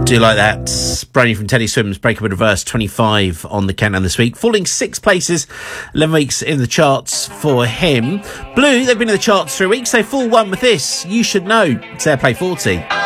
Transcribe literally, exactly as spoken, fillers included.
Do you like that? Brand new from Teddy Swims, Breakable Reverse, twenty-five on the countdown this week. Falling six places, eleven weeks in the charts for him. Blue, they've been in the charts three weeks. They fall one with this. You Should Know. It's Airplay forty.